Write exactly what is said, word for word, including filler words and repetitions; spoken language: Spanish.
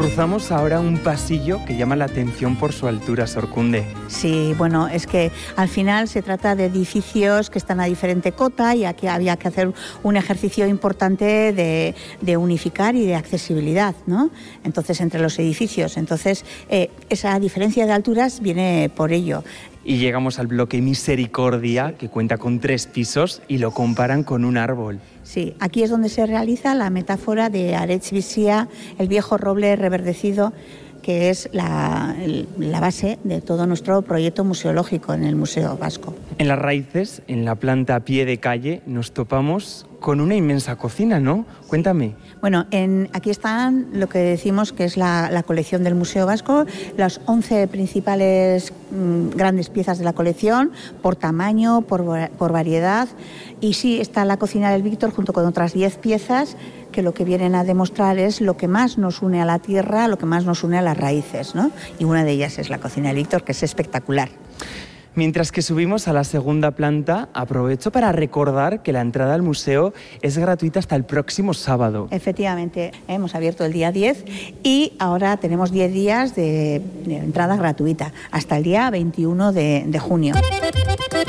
Cruzamos ahora un pasillo que llama la atención por su altura, Sor Cunde. Sí, bueno, es que al final se trata de edificios que están a diferente cota y aquí había que hacer un ejercicio importante de, de unificar y de accesibilidad, ¿no? Entonces, entre los edificios. Entonces, eh, esa diferencia de alturas viene por ello. Y llegamos al bloque Misericordia, que cuenta con tres pisos y lo comparan con un árbol. Sí, aquí es donde se realiza la metáfora de Aretz Bizia, el viejo roble reverdecido, que es la, la base de todo nuestro proyecto museológico en el Museo Vasco. En las raíces, en la planta a pie de calle, nos topamos con una inmensa cocina, ¿no? Cuéntame. Bueno, en, aquí están lo que decimos que es la, la colección del Museo Vasco, las once principales mmm, grandes piezas de la colección, por tamaño, por, por variedad. Y sí, está la cocina del Víctor junto con otras diez piezas que lo que vienen a demostrar es lo que más nos une a la tierra, lo que más nos une a las raíces, ¿no? Y una de ellas es la cocina del Víctor, que es espectacular. Mientras que subimos a la segunda planta, aprovecho para recordar que la entrada al museo es gratuita hasta el próximo sábado. Efectivamente, hemos abierto el día diez y ahora tenemos diez días de, de entrada gratuita, hasta el día veintiuno de, de junio.